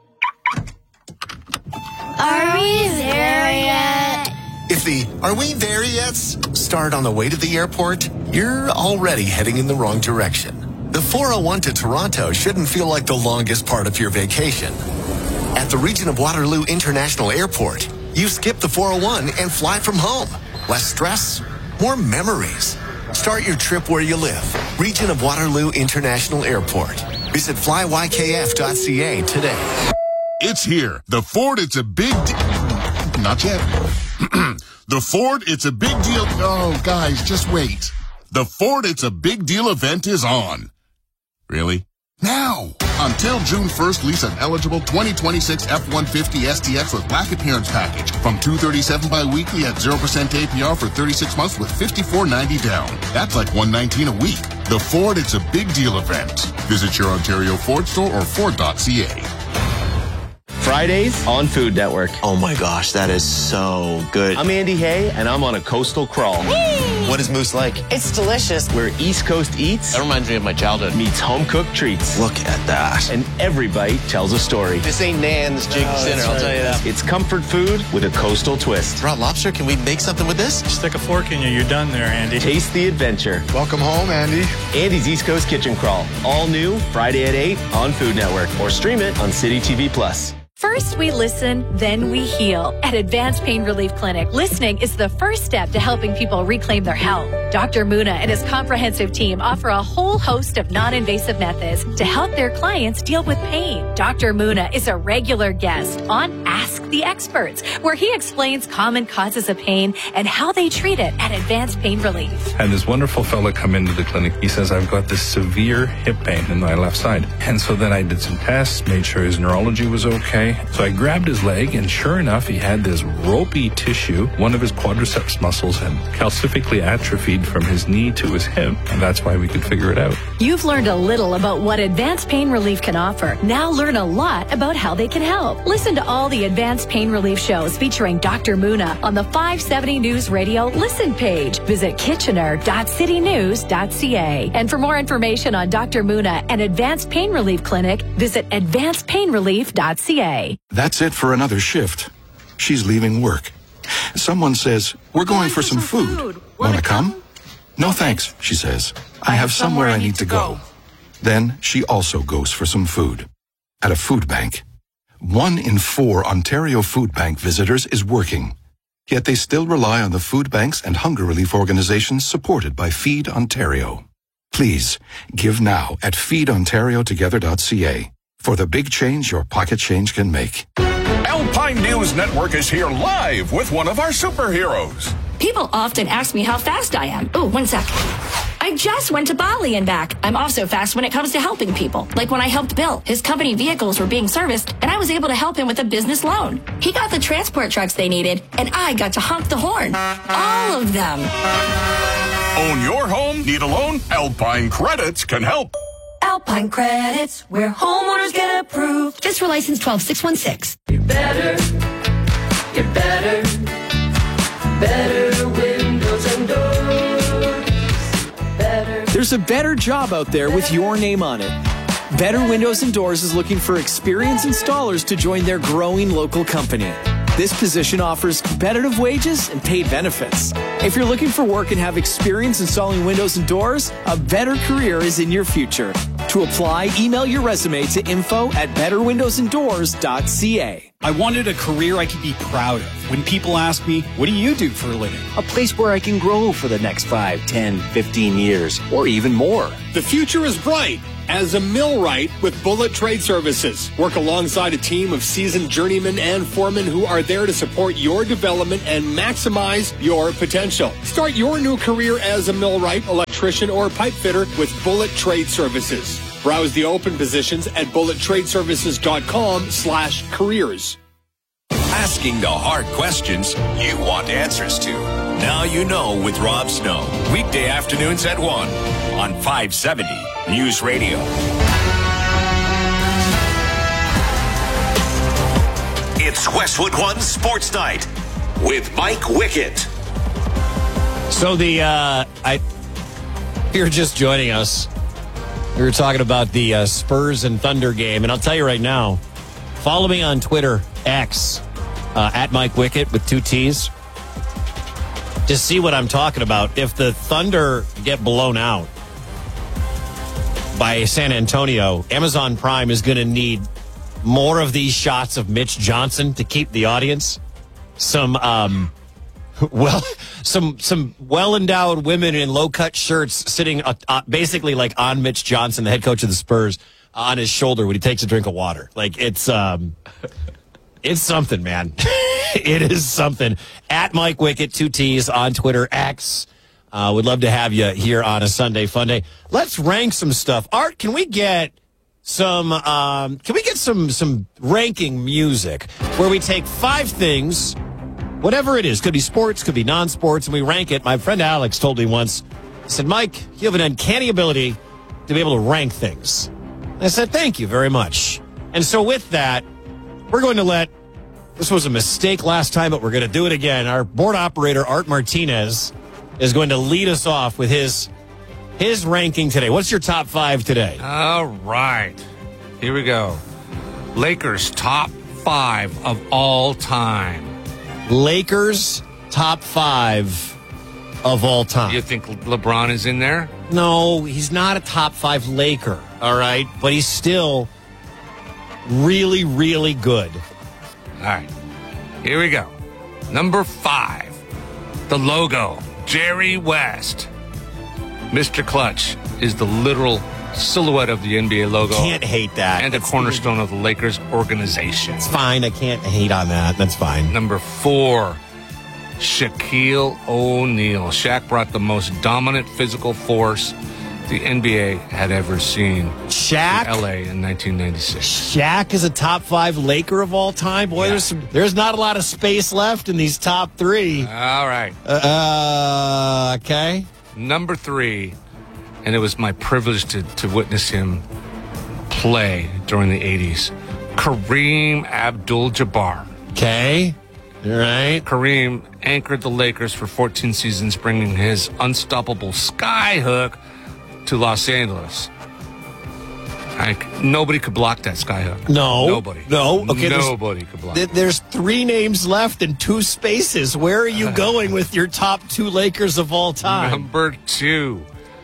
Are we there yet? If the "Are we there yet's" start on the way to the airport, you're already heading in the wrong direction. The four oh one to Toronto shouldn't feel like the longest part of your vacation. At the Region of Waterloo International Airport, you skip the four oh one and fly from home. Less stress, more memories. Start your trip where you live. Region of Waterloo International Airport. Visit fly y k f dot c a today. It's here. The Ford It's a Big Deal. Not yet. The Ford It's a Big Deal. Oh, guys, just wait. The Ford It's a Big Deal event is on. Really? Now! Until June first, lease an eligible twenty twenty-six F one fifty S T X with black appearance package from two thirty-seven bi-weekly at zero percent A P R for thirty-six months with fifty-four ninety down. That's like one nineteen a week. The Ford It's a Big Deal event. Visit your Ontario Ford store or ford dot c a. Fridays on Food Network. Oh my gosh, that is so good. I'm Andy Hay, and I'm on a coastal crawl. Whee! What is Moose like? It's delicious. Where East Coast eats. That reminds me of my childhood. Meets home-cooked treats. Look at that. And every bite tells a story. This ain't Nan's Jig oh, Dinner, I'll right. tell you that. It's comfort food with a coastal twist. Raw lobster, can we make something with this? Stick a fork in you, you're done there, Andy. Taste the adventure. Welcome home, Andy. Andy's East Coast Kitchen Crawl. All new, Friday at eight on Food Network. Or stream it on City T V Plus. First we listen, then we heal. At Advanced Pain Relief Clinic, listening is the first step to helping people reclaim their health. Doctor Muna and his comprehensive team offer a whole host of non-invasive methods to help their clients deal with pain. Doctor Muna is a regular guest on Ask the Experts, where he explains common causes of pain and how they treat it at Advanced Pain Relief. Had this wonderful fella come into the clinic. He says, I've got this severe hip pain in my left side. And so then I did some tests, made sure his neurology was okay. So I grabbed his leg, and sure enough, he had this ropey tissue. One of his quadriceps muscles had calcifically atrophied from his knee to his hip, and that's why we could figure it out. You've learned a little about what Advanced Pain Relief can offer. Now learn a lot about how they can help. Listen to all the Advanced Pain Relief shows featuring Doctor Muna on the five seventy News Radio Listen page. Visit kitchener dot city news dot c a. And for more information on Doctor Muna and Advanced Pain Relief Clinic, visit advanced pain relief dot c a. That's it for another shift. She's leaving work. Someone says, we're going for some food. Want to come? No thanks, she says. I have somewhere I need to go. Then she also goes for some food. At a food bank. One in four Ontario Food Bank visitors is working. Yet they still rely on the food banks and hunger relief organizations supported by Feed Ontario. Please, give now at feed ontario together dot c a. For the big change your pocket change can make. Alpine News Network is here live with one of our superheroes. People often ask me how fast I am. Oh, one sec. I just went to Bali and back. I'm also fast when it comes to helping people. Like when I helped Bill. His company vehicles were being serviced, and I was able to help him with a business loan. He got the transport trucks they needed, and I got to honk the horn. All of them. Own your home? Need a loan? Alpine Credits can help. Alpine Credits, where homeowners get approved. Just for license twelve six one six. You're better, you're better, better windows and doors. Better. There's a better job out there with your name on it. Better Windows and Doors is looking for experienced installers to join their growing local company. This position offers competitive wages and paid benefits. If you're looking for work and have experience installing windows and doors, a better career is in your future. To apply, email your resume to info at better windows and doors dot c a. I wanted a career I could be proud of. When people ask me, what do you do for a living? A place where I can grow for the next five, ten, fifteen years, or even more. The future is bright. As a millwright with Bullet Trade Services. Work alongside a team of seasoned journeymen and foremen who are there to support your development and maximize your potential. Start your new career as a millwright, electrician, or pipe fitter with Bullet Trade Services. Browse the open positions at bullet trade services dot com slash careers. Asking the hard questions you want answers to. Now you know with Rob Snow. Weekday afternoons at one on five seventy News Radio. It's Westwood One Sports Night with Mike Wickett. So the, uh, I, if you're just joining us, we were talking about the uh, Spurs and Thunder game, and I'll tell you right now, follow me on Twitter, X, uh, at Mike Wickett with two T's, to see what I'm talking about. If the Thunder get blown out by San Antonio, Amazon Prime is going to need more of these shots of Mitch Johnson to keep the audience. Some, um, well, some some well-endowed women in low-cut shirts sitting uh, uh, basically like on Mitch Johnson, the head coach of the Spurs, on his shoulder when he takes a drink of water. Like, it's um, it's something, man. It is something. At Mike Wickett, two T's on Twitter, X. Uh, would love to have you here on a Sunday Fun Day. Let's rank some stuff. Art, can we get some? Um, can we get some some ranking music where we take five things, whatever it is, could be sports, could be non-sports, and we rank it. My friend Alex told me once. He said, "Mike, you have an uncanny ability to be able to rank things." I said, "Thank you very much." And so with that, we're going to let. This was a mistake last time, but we're going to do it again. Our board operator, Art Martinez, is going to lead us off with his his ranking today. What's your top five today? All right. Here we go. Lakers top five of all time. Lakers top five of all time. You think LeBron is in there? No, he's not a top five Laker, all right? But he's still really, really good. All right. Here we go. Number five. The logo. Jerry West. Mister Clutch is the literal silhouette of the N B A logo. Can't hate that. And the cornerstone of the Lakers organization. It's fine. I can't hate on that. That's fine. Number four, Shaquille O'Neal. Shaq brought the most dominant physical force the N B A had ever seen. Shaq? In L A in nineteen ninety-six. Shaq is a top five Laker of all time? Boy, yeah. there's some, there's not a lot of space left in these top three. All right. Uh, okay. Number three, and it was my privilege to, to witness him play during the eighties, Kareem Abdul-Jabbar. Okay. All right. Kareem anchored the Lakers for fourteen seasons, bringing his unstoppable skyhook to Los Angeles. Like, nobody could block that skyhook. No. Nobody. No. Okay. Nobody could block th- it. There's three names left and two spaces. Where are you going with your top two Lakers of all time? Number two,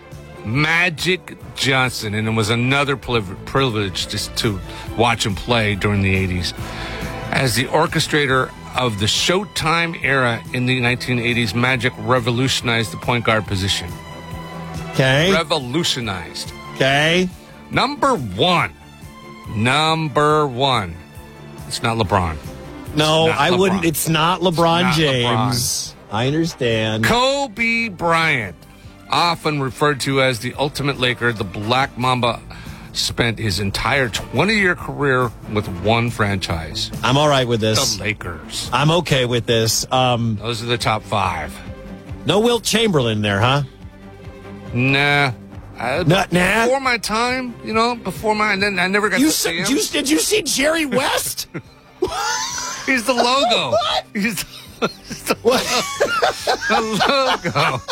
Magic Johnson. And it was another priv- privilege just to watch him play during the eighties. As the orchestrator of the Showtime era in the nineteen eighties, Magic revolutionized the point guard position. Okay. Revolutionized. Okay. Number one. Number one. It's not LeBron. No, not I LeBron. wouldn't. It's not LeBron it's not James. LeBron. I understand. Kobe Bryant, often referred to as the ultimate Laker, the Black Mamba spent his entire twenty-year career with one franchise. I'm all right with this. The Lakers. I'm okay with this. Um, Those are the top five. No Wilt Chamberlain there, huh? Nah. Uh, Not nah. Before my time, you know, before my, and then I never got you to see, see him. You, did you see Jerry West? He's the logo. What? He's the, he's the, what? the logo.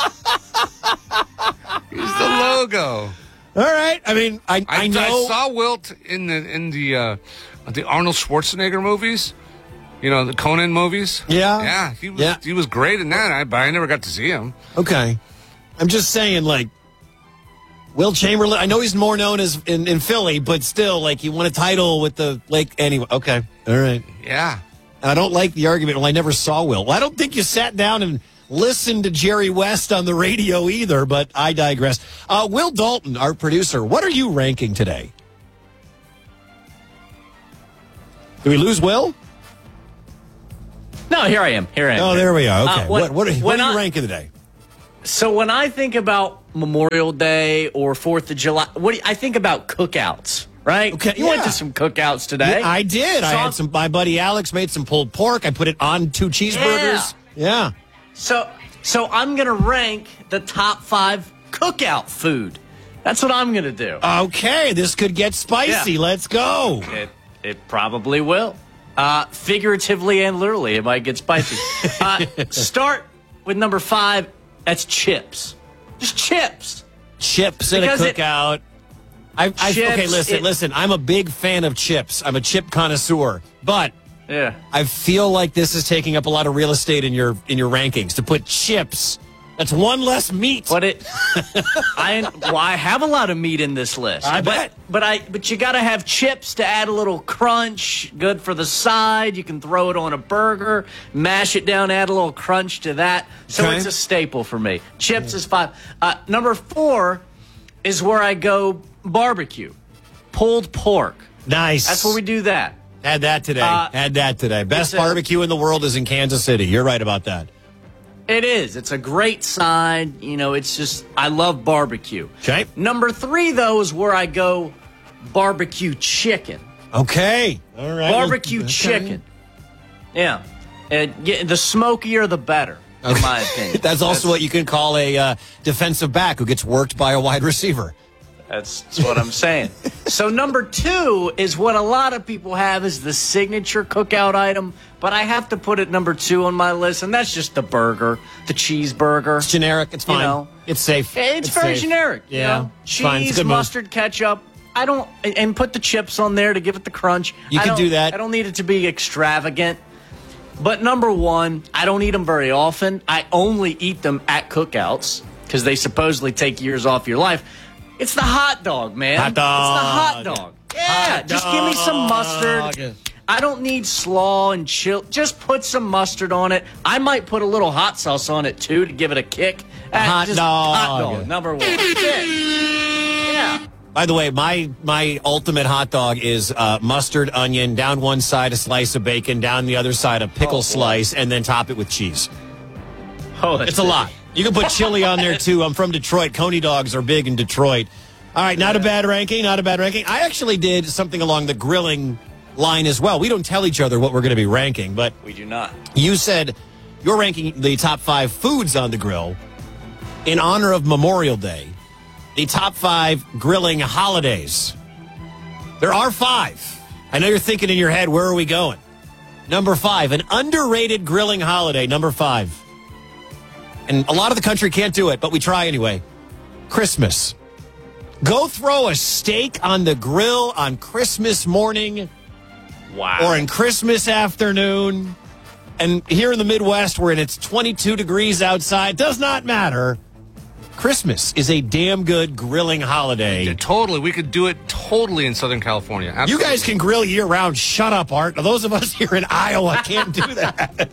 He's the logo. All right. I mean, I, I, I know. I saw Wilt in the in the uh, the Arnold Schwarzenegger movies. You know, the Conan movies. Yeah. Yeah. He was yeah. he was great in that, but I never got to see him. Okay. I'm just saying, like, Will Chamberlain, I know he's more known as in, in Philly, but still, like, you won a title with the Lake. Anyway, okay. All right. Yeah. And I don't like the argument, well, I never saw Will. Well, I don't think you sat down and listened to Jerry West on the radio either, but I digress. Uh, Will Dalton, our producer, what are you ranking today? Did we lose Will? No, here I am. Here I am. Oh, there we are. Okay. Uh, what, what, are, what are you I, ranking today? So when I think about Memorial Day or fourth of July, what do you, I think about cookouts, right? Okay, you yeah. went to some cookouts today. Yeah, I did. So I had some. My buddy Alex made some pulled pork. I put it on two cheeseburgers. Yeah. yeah. So, so I'm gonna rank the top five cookout food. That's what I'm gonna do. Okay, this could get spicy. Yeah. Let's go. It it probably will. Uh, figuratively and literally, it might get spicy. uh, start with number five. That's chips. Just chips. Chips in Because a cookout. It, I, I, chips, okay, listen, it, listen. I'm a big fan of chips. I'm a chip connoisseur. But yeah, I feel like this is taking up a lot of real estate in your in your rankings. To put chips, that's one less meat. But it, I well, I have a lot of meat in this list. I but, bet. But I but you got to have chips to add a little crunch. Good for the side. You can throw it on a burger, mash it down, add a little crunch to that. So Okay. it's a staple for me. Chips is five. Uh, number four is where I go barbecue, pulled pork. Nice. That's where we do that. Had that today. Uh, Had that today. Best a- barbecue in the world is in Kansas City. You're right about that. It is. It's a great side. You know, it's just, I love barbecue. Okay. Number three, though, is where I go barbecue chicken. Okay. All right. Barbecue Okay. chicken. Yeah. And yeah, the smokier, the better, in Okay. my opinion. That's also what you can call a uh, defensive back who gets worked by a wide receiver. That's, that's what I'm saying. So number two is what a lot of people have is the signature cookout item, but I have to put it number two on my list, and that's just the burger, the cheeseburger. It's generic. It's fine. You know, it's safe. it's, very safe. generic. Yeah. You know? It's fine. It's a Cheese, good move. mustard, ketchup. I don't, and- and put the chips on there to give it the crunch. You I can don't- do that. I don't need it to be extravagant. But number one, I don't eat them very often. I only eat them at cookouts because they supposedly take years off your life. It's the hot dog, man. Hot dog. It's the hot dog. Yeah, Hot just give me some dog. mustard. I don't need slaw and chill. Just put some mustard on it. I might put a little hot sauce on it too to give it a kick. Uh, Hot just dog. Hot dog, number one. Yeah. By the way, my my ultimate hot dog is uh, mustard, onion, down one side a slice of bacon, down the other side a pickle Oh, boy. slice, and then top it with cheese. Oh, that's It's a lot. You can put chili on there too. I'm from Detroit. Coney dogs are big in Detroit. All right, not a bad ranking, not a bad ranking. I actually did something along the grilling line as well. We don't tell each other what we're going to be ranking, but We do not. you said you're ranking the top five foods on the grill in honor of Memorial Day, the top five grilling holidays. There are five. I know you're thinking in your head, where are we going? Number five, an underrated grilling holiday, number five. And a lot of the country can't do it, but we try anyway. Christmas. Go throw a steak on the grill on Christmas morning Wow. or in Christmas afternoon. And here in the Midwest, where it's twenty-two degrees outside, does not matter. Christmas is a damn good grilling holiday. Yeah, totally. We could do it totally in Southern California. You Absolutely. guys can grill year round. Shut up, Art. Those of us here in Iowa can't do that.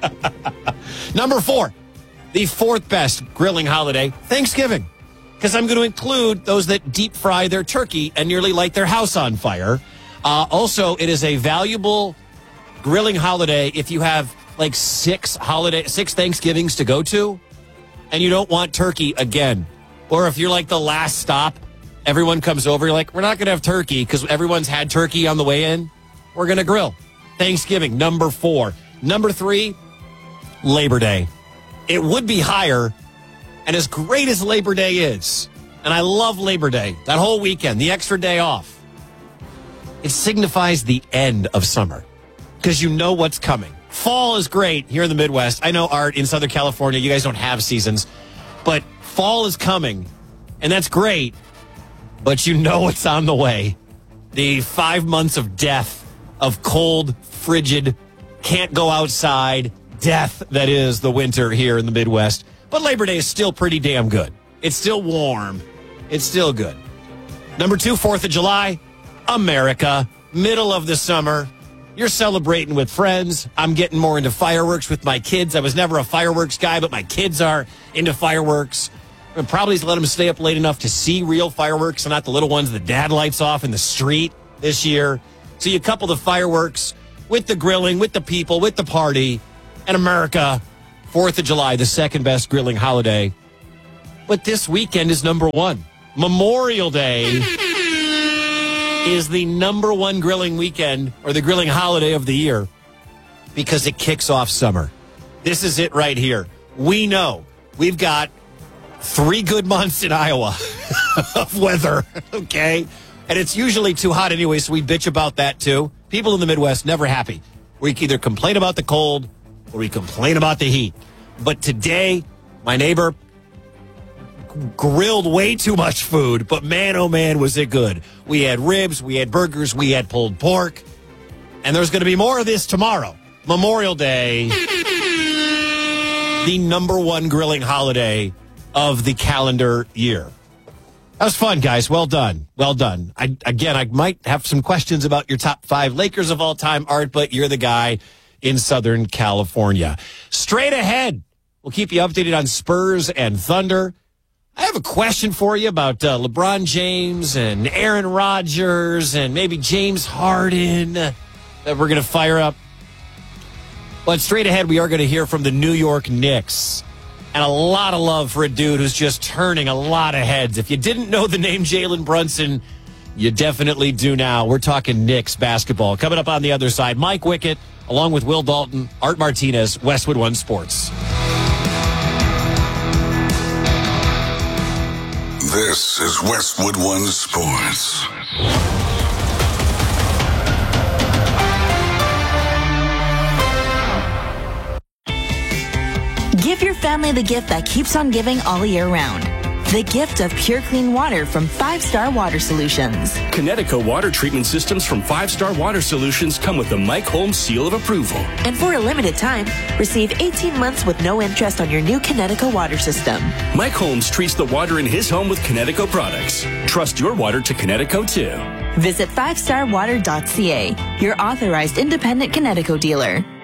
Number four, the fourth best grilling holiday, Thanksgiving. Because I'm going to include those that deep fry their turkey and nearly light their house on fire. Uh, also, it is a valuable grilling holiday if you have like six holiday, six Thanksgivings to go to, and you don't want turkey again. Or if you're like the last stop, everyone comes over, you're like, we're not going to have turkey because everyone's had turkey on the way in. We're going to grill. Thanksgiving, number four. Number three, Labor Day. It would be higher, and as great as Labor Day is, and I love Labor Day, that whole weekend, the extra day off, it signifies the end of summer because you know what's coming. Fall is great here in the Midwest. I know, Art, in Southern California, you guys don't have seasons, but fall is coming, and that's great, but you know it's on the way. The five months of death, of cold, frigid, can't go outside death that is the winter here in the Midwest. But Labor Day is still pretty damn good. It's still warm. It's still good. Number two, fourth of July, America, middle of the summer. You're celebrating with friends. I'm getting more into fireworks with my kids. I was never a fireworks guy, but my kids are into fireworks. I'll probably let them stay up late enough to see real fireworks and not the little ones that dad lights off in the street this year. So you couple the fireworks with the grilling, with the people, with the party, and America, fourth of July, the second best grilling holiday. But this weekend is number one. Memorial Day is the number one grilling weekend or the grilling holiday of the year because it kicks off summer. This is it right here. We know we've got three good months in Iowa of weather, okay? And it's usually too hot anyway, so we bitch about that too. People in the Midwest never happy. We either complain about the cold or we complain about the heat. But today, my neighbor grilled way too much food, but man, oh man, was it good. We had ribs, we had burgers, we had pulled pork, and there's going to be more of this tomorrow. Memorial Day, the number one grilling holiday of the calendar year. That was fun, guys. Well done. Well done. I, again, I might have some questions about your top five Lakers of all time, Art, but you're the guy in Southern California. Straight ahead, we'll keep you updated on Spurs and Thunder. I have a question for you about uh, LeBron James and Aaron Rodgers and maybe James Harden that we're going to fire up. But straight ahead, we are going to hear from the New York Knicks. And a lot of love for a dude who's just turning a lot of heads. If you didn't know the name Jalen Brunson, you definitely do now. We're talking Knicks basketball. Coming up on the other side, Mike Wickett, along with Will Dalton, Art Martinez, Westwood One Sports. This is Westwood One Sports. Give your family the gift that keeps on giving all year round. The gift of pure clean water from Five Star Water Solutions. Connecticut water treatment systems from Five Star Water Solutions come with the Mike Holmes seal of approval. And for a limited time, receive eighteen months with no interest on your new Connecticut water system. Mike Holmes treats the water in his home with Connecticut products. Trust your water to Connecticut too. Visit five star water dot c a, your authorized independent Connecticut dealer.